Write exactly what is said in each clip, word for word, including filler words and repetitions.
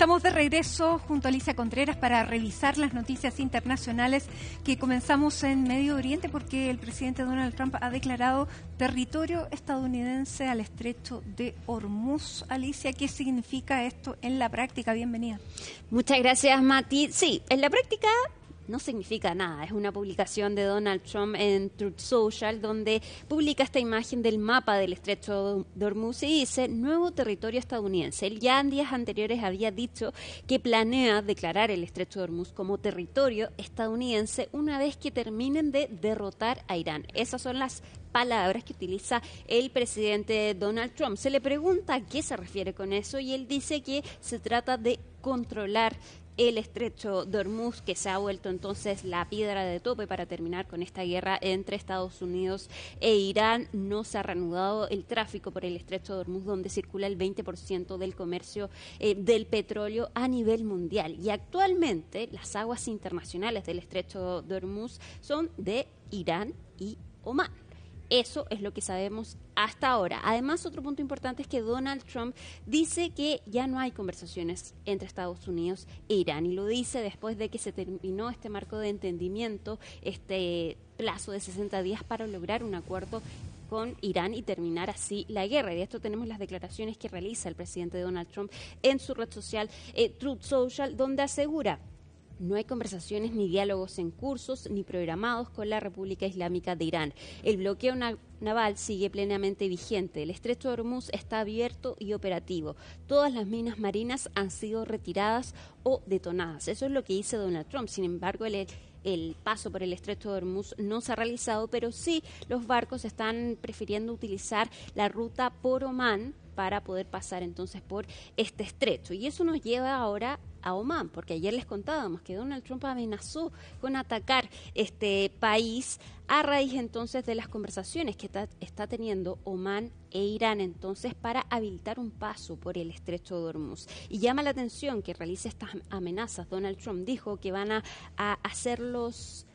Estamos de regreso junto a Alicia Contreras para revisar las noticias internacionales que comenzamos en Medio Oriente porque el presidente Donald Trump ha declarado territorio estadounidense al estrecho de Hormuz. Alicia, ¿qué significa esto en la práctica? Bienvenida. Muchas gracias, Mati. Sí, en la práctica no significa nada. Es una publicación de Donald Trump en Truth Social donde publica esta imagen del mapa del estrecho de Hormuz y dice nuevo territorio estadounidense. Él ya en días anteriores había dicho que planea declarar el estrecho de Hormuz como territorio estadounidense una vez que terminen de derrotar a Irán. Esas son las palabras que utiliza el presidente Donald Trump. Se le pregunta a qué se refiere con eso y él dice que se trata de controlar el estrecho de Hormuz, que se ha vuelto entonces la piedra de tope para terminar con esta guerra entre Estados Unidos e Irán. No se ha reanudado el tráfico por el estrecho de Hormuz, donde circula el veinte por ciento del comercio eh, del petróleo a nivel mundial. Y actualmente las aguas internacionales del estrecho de Hormuz son de Irán y Omán. Eso es lo que sabemos hasta ahora. Además, otro punto importante es que Donald Trump dice que ya no hay conversaciones entre Estados Unidos e Irán, y lo dice después de que se terminó este marco de entendimiento, este plazo de sesenta días para lograr un acuerdo con Irán y terminar así la guerra. Y de esto tenemos las declaraciones que realiza el presidente Donald Trump en su red social eh, Truth Social, donde asegura: no hay conversaciones ni diálogos en cursos ni programados con la República Islámica de Irán. El bloqueo na- naval sigue plenamente vigente. El estrecho de Hormuz está abierto y operativo. Todas las minas marinas han sido retiradas o detonadas. Eso es lo que dice Donald Trump. Sin embargo, el El paso por el estrecho de Hormuz no se ha realizado, pero sí los barcos están prefiriendo utilizar la ruta por Omán para poder pasar entonces por este estrecho. Y eso nos lleva ahora a Omán, porque ayer les contábamos que Donald Trump amenazó con atacar este país a raíz entonces de las conversaciones que está, está teniendo Omán e Irán entonces para habilitar un paso por el estrecho de Hormuz. Y llama la atención que realice estas amenazas. Donald Trump dijo que van a, a hacerlos...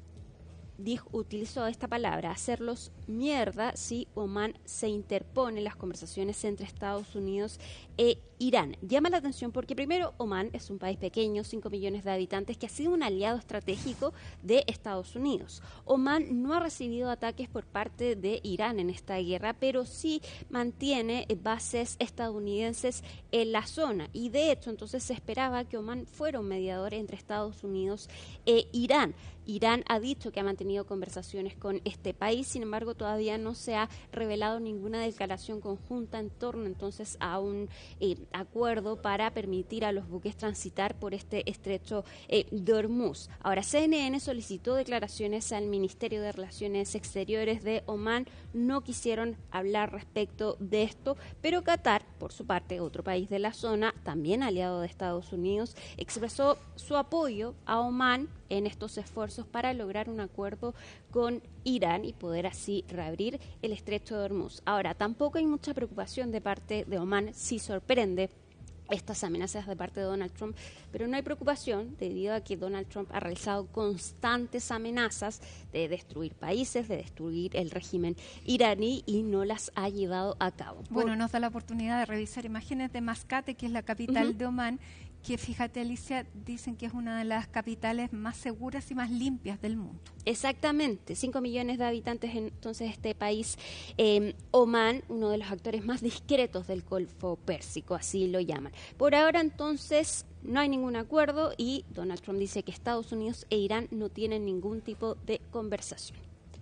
Dijo, utilizó esta palabra, hacerlos mierda si Omán se interpone en las conversaciones entre Estados Unidos e Irán. Llama la atención porque primero Omán es un país pequeño, cinco millones de habitantes, que ha sido un aliado estratégico de Estados Unidos. Omán no ha recibido ataques por parte de Irán en esta guerra, pero sí mantiene bases estadounidenses en la zona. Y de hecho entonces se esperaba que Omán fuera un mediador entre Estados Unidos e Irán. Irán ha dicho que ha mantenido conversaciones con este país, sin embargo todavía no se ha revelado ninguna declaración conjunta en torno entonces a un eh, acuerdo para permitir a los buques transitar por este estrecho eh, de Hormuz. Ahora, C N N solicitó declaraciones al Ministerio de Relaciones Exteriores de Omán, no quisieron hablar respecto de esto, pero Qatar, por su parte, otro país de la zona, también aliado de Estados Unidos, expresó su apoyo a Omán en estos esfuerzos para lograr un acuerdo con Irán y poder así reabrir el estrecho de Hormuz. Ahora, tampoco hay mucha preocupación de parte de Omán, sí sorprende estas amenazas de parte de Donald Trump, pero no hay preocupación debido a que Donald Trump ha realizado constantes amenazas de destruir países, de destruir el régimen iraní y no las ha llevado a cabo. Bueno, nos da la oportunidad de revisar imágenes de Mascate, que es la capital Uh-huh. de Omán, que fíjate, Alicia, dicen que es una de las capitales más seguras y más limpias del mundo. Exactamente, cinco millones de habitantes entonces este país, eh, Omán, uno de los actores más discretos del Golfo Pérsico, así lo llaman. Por ahora entonces no hay ningún acuerdo y Donald Trump dice que Estados Unidos e Irán no tienen ningún tipo de conversación.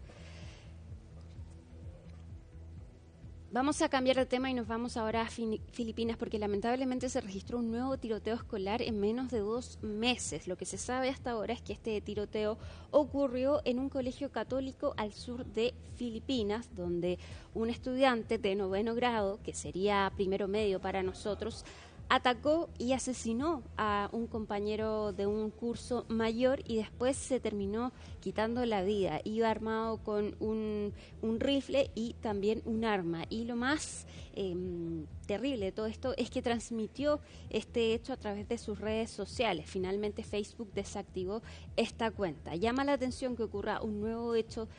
Vamos a cambiar de tema y nos vamos ahora a Filipinas porque lamentablemente se registró un nuevo tiroteo escolar en menos de dos meses. Lo que se sabe hasta ahora es que este tiroteo ocurrió en un colegio católico al sur de Filipinas, donde un estudiante de noveno grado, que sería primero medio para nosotros, atacó y asesinó a un compañero de un curso mayor y después se terminó quitando la vida. Iba armado con un, un rifle y también un arma. Y lo más eh, terrible de todo esto es que transmitió este hecho a través de sus redes sociales. Finalmente Facebook desactivó esta cuenta. Llama la atención que ocurra un nuevo hecho